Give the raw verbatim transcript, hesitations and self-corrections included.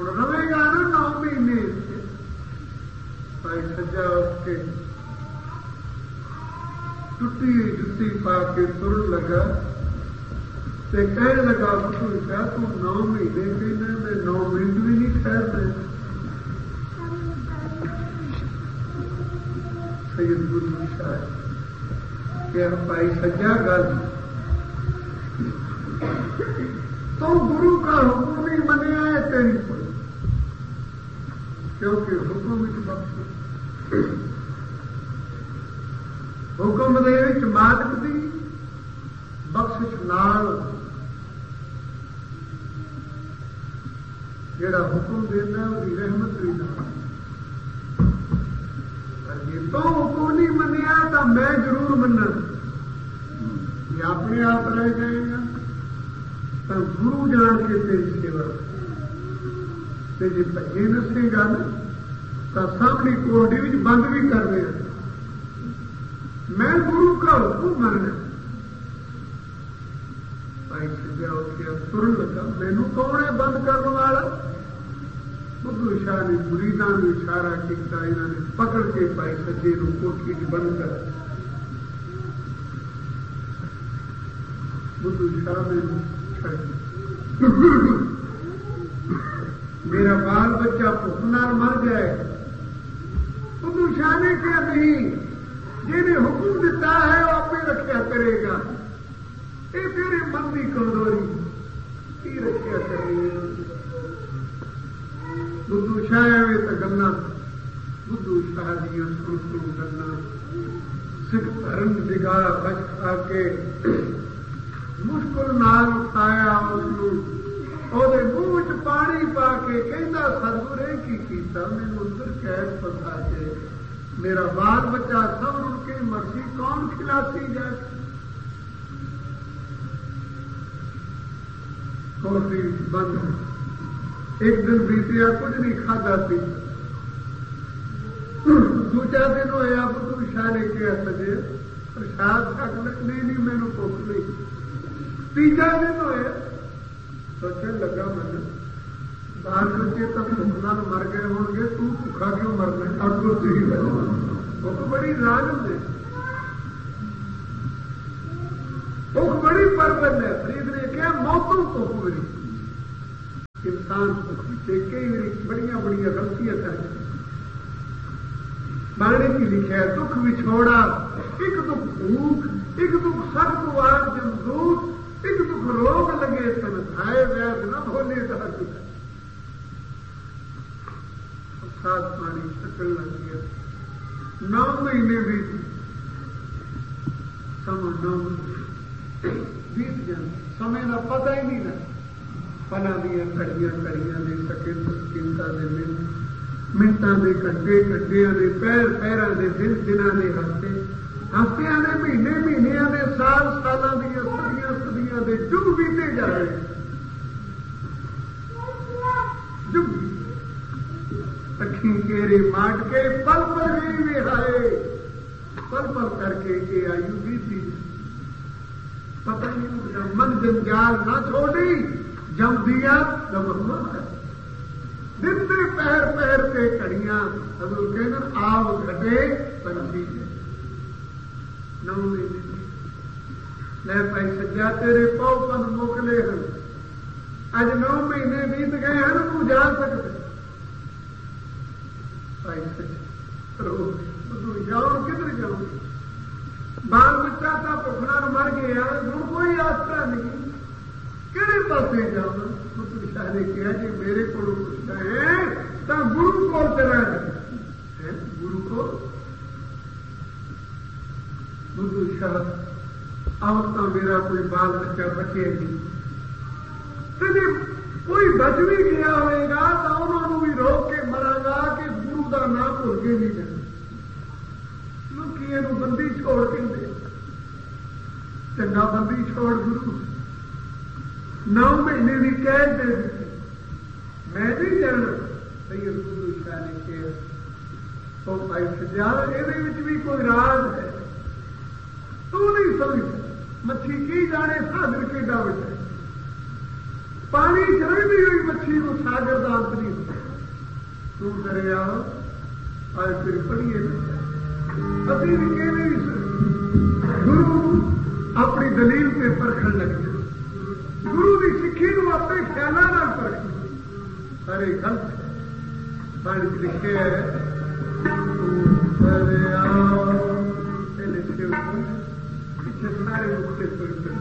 रवेगा ना नौ महीने से। भाई सज्जा उठ के टुटी जुत्ती पा के तुरन लगा ते कहने लगा तू क्या तू नौ महीने पीने में नौ मिनट भी नहीं ठहरते। सैयद गुरु शाह क्या भाई सज्जा गल तो गुरु का हुक्म नहीं मनिया है तेरी कोई, क्योंकि हुक्म विच बख्श हुक्म दे विच मालिक दी बख्शिश नाल जेड़ा हुक्म देता उसकी रहमत भी नाल। तो हुक्म नहीं मनिया तो मैं जरूर मना ये अपने आप रह जाएगा। तो गुरु जान के तेरी सेवा ते जे भजे नसेगा ना तो सामने कोडी विच बंद भी कर दे। मैं गुरु का हुक्म मनना। भाई सज्जा उठिया तुरन लगा मैनू कौन है बंद करने वाला। बुद्धू शाह ने मुरीदां नूं इशारा किया, इन्होंने पकड़ के भाई सज्जे नूं कोठी च बंद कर। बुद्धू शाह मैनू मेरा बाल बच्चा भुख नाल मर जाए। बुद्धू शाह ने कहा नहीं, जिन्हें हुक्म दिता है वो आपे रक्षा करेगा। ये तेरे मन की कमजोरी की रक्षा करेगी। बुद्धू शाह आवे तो गल्लां बुद्धू शाह दियां सुन सुन गल्लां सिख धर्म बिगाड़ा बच खा के मुश्किल नाल उठाया उसनूं ਉਹਦੇ ਮੂੰਹ ਚ पानी पा के कहता सतगुर की कीता मैनूं अंदर कैद फसा के मेरा बाल बच्चा सब रुड़ के मरसी कौन खिलाती जाए। कोठी बंद। एक दिन बीतिया कुछ नहीं खादा पी। दूसरा दिन होया बुद्धू शाह ने कहा सजे प्रसाद छक नहीं नहीं मैनू भुख नहीं। तीजा दिन होया सोचन लगा मन बाल बच्चे तो भुख नाल मर गए होंगे तू भुखा क्यों मरना। अगो भुख बड़ी लाजम है, भुख बड़ी परबन है। फरीद ने कहा मौतों भुख बड़ी इंसान भुख कई बड़िया बड़िया गलतियां कर बाणी की लिखा है दुख विछोड़ा एक दुख भूख एक दुख सख्त वार जमदूत एक दुख रोग लगे तन खाए वैद न भोले का दुख। सात पानी चकल लग गया। नौ महीने बीत समय नौ बीत जाए समय का पता ही नहीं लगा। फलों दियां घड़ियां घड़ियां दे सके चिंता दे मिनट मिनटा के घंटे घंटिया के पैर पैर के दिन दिनों के हफ्ते हफ्तिया के महीने महीनिया के साल सालों दियां सदियां सदियां के जुग बीते जा रहे जुग अखी केरे माट के पल पल गई विहाए पल पल करके ये आयु बीती पता नहीं मन जंजाल ना छोड़ी जम दिया जब है दिन में पहर पहर के घड़ियां हजूर कहना आव घटे पंछी नौ महीने ले भाई सज्जा तेरे पौपन मोकले हैं अज नौ महीने बीत गए हैं तू जा सकते भाई सज्जा रो तू जाओ किधर जाओ। बाल बच्चा का भुखना मर गया हूं कोई आसरा नहीं किहड़े पासे जाऊं। बुद्धू शाह ने कहा जी मेरे को पुछना है तो गुरु को चला जाए। गुरु को बुद्धू शाह अब तो मेरा कोई बाल बच्चा बचे नहीं तो जी कोई बच भी गया होगा तो उन्होंने भी रोक के मरांगा कि गुरु का नाम भुल के नहीं जाना। लोग बंदी छोड़ के दे चंगा बंदी छोड़ गुरु नौ महीने की कैद दे दी। मैं नहीं जाना सैयद बुद्धू शाह ने कहा तो भाई सज्जा ये भी कोई राज है तू नहीं समझ मच्छी की जाने सागर के डावट है पानी चलती हुई मच्छी को सागर का अंत नहीं तू दरिया आज फिर पढ़िए अभी भी कह नहीं गुरु अपनी दलील पे परखण लग गया गुरु की सिक्खी को अपने ख्यालों न परख अरे गलत पढ़ लिखे है तू दरिया पीछे सारे मुक्ते